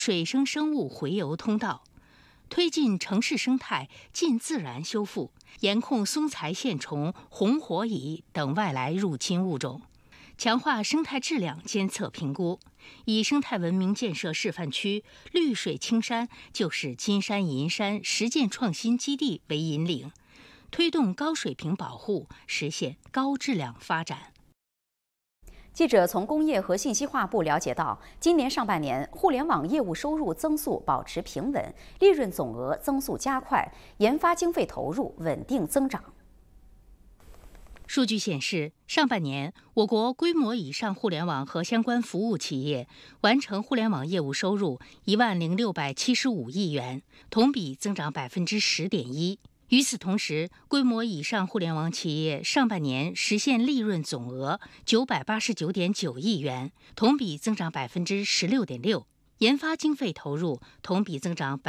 水生生物洄游通道，推进城市生态近自然修复，严控松材线虫、红火蚁等外来入侵物种，强化生态质量监测评估，以生态文明建设示范区绿水青山就是金山银山实践创新基地为引领，推动高水平保护，实现高质量发展。 记者从工业和信息化部了解到，今年上半年互联网业务收入增速保持平稳，利润总额增速加快，研发经费投入稳定增长。 数据显示，上半年我国规模以上互联网和相关服务企业完成互联网业务收入10675亿元，同比增长10.1%。与此同时，规模以上互联网企业上半年实现利润总额989.9亿元，同比增长16.6%，研发经费投入同比增长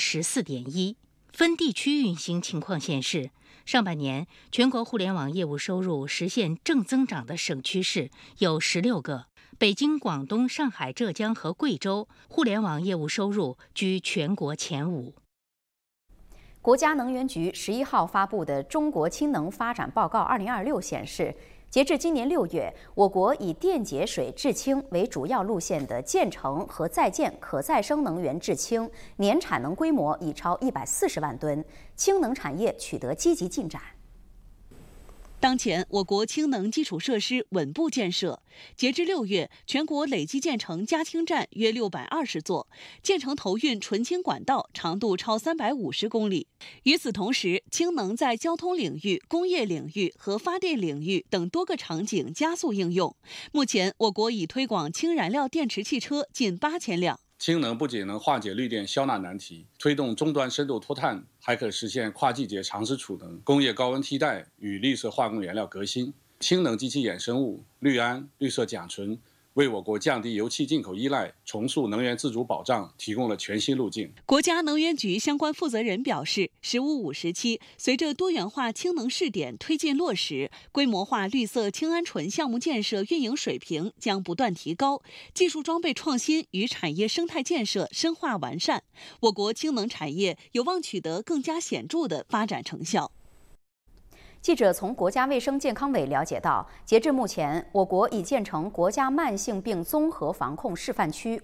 14.1%。分地区运行情况显示，上半年全国互联网业务收入实现正增长的省区市有16个，北京、广东、上海、浙江和贵州互联网业务收入居全国前5。 国家能源局11号发布的《中国氢能发展报告2026》显示，截至今年6月，我国以电解水制氢为主要路线的建成和在建可再生能源制氢年产能规模已超140万吨，氢能产业取得积极进展。 当前，我国氢能基础设施稳步建设。截至6月，全国累计建成加氢站约620座，建成投运纯氢管道长度超350公里。与此同时，氢能在交通领域、工业领域和发电领域等多个场景加速应用。目前，我国已推广氢燃料电池汽车近8000辆。 氢能不仅能化解绿电消纳难题，推动终端深度脱碳，还可实现跨季节长时储能、工业高温替代与绿色化工原料革新。氢能及其衍生物氯胺、绿色甲醇为我国降低油气进口依赖、重塑能源自主保障提供了全新路径。 国家能源局相关负责人表示，“15-5”时期，随着多元化氢能试点推进落实，规模化绿色氢铵醇项目建设运营水平将不断提高，技术装备创新与产业生态建设深化完善，我国氢能产业有望取得更加显著的发展成效。 记者从国家卫生健康委了解到，截至目前，我国已建成国家慢性病综合防控示范区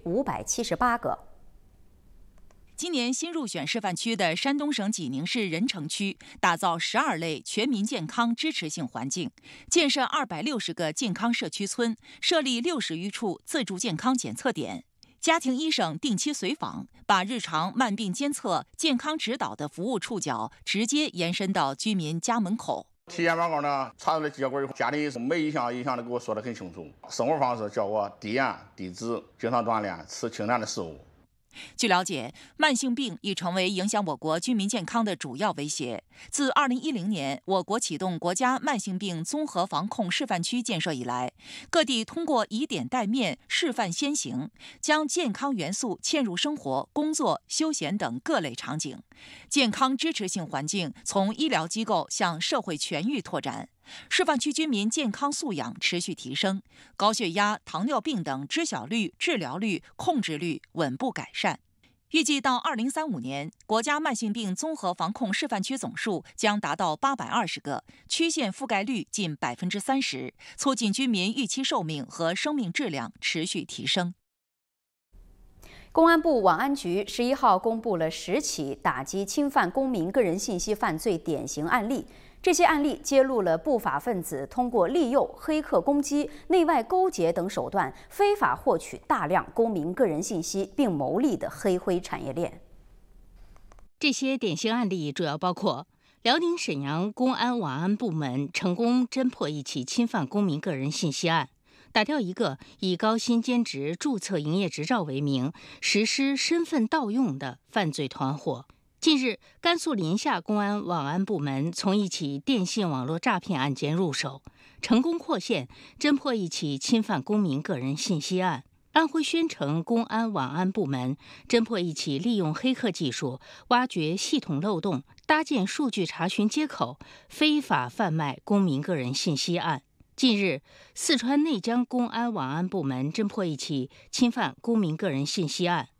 578个。 今年新入选示范区的山东省济宁市任城区，打造12类全民健康支持性环境，建设260个健康社区村，设立60余处自助健康检测点。家庭医生定期随访，把日常慢病监测、健康指导的服务触角直接延伸到居民家门口。 体检报告呢，查出来结果以后，家里每一项都给我说得很清楚。生活方式叫我低盐低脂，经常锻炼，吃清淡的食物。 据了解，慢性病已成为影响我国居民健康的主要威胁。自2010年我国启动国家慢性病综合防控示范区建设以来，各地通过以点带面、示范先行，将健康元素嵌入生活、工作、休闲等各类场景，健康支持性环境从医疗机构向社会全域拓展。示范区居民健康素养持续提升，高血压、糖尿病等知晓率、治疗率、控制率稳步改善。预计到2035年，国家慢性病综合防控示范区总数将达到820个，区县覆盖率近30%，促进居民预期寿命和生命质量持续提升。 公安部网安局11号公布了10起打击侵犯公民个人信息犯罪典型案例。这些案例揭露了不法分子通过利诱、黑客攻击、内外勾结等手段，非法获取大量公民个人信息并牟利的黑灰产业链。 这些典型案例主要包括辽宁沈阳公安网安部门成功侦破一起侵犯公民个人信息案，打掉一个以高薪兼职注册营业执照为名实施身份盗用的犯罪团伙。近日，甘肃临夏公安网安部门从一起电信网络诈骗案件入手，成功扩线侦破一起侵犯公民个人信息案。安徽宣城公安网安部门侦破一起利用黑客技术挖掘系统漏洞、搭建数据查询接口、非法贩卖公民个人信息案。近日，四川内江公安网安部门侦破一起侵犯公民个人信息案。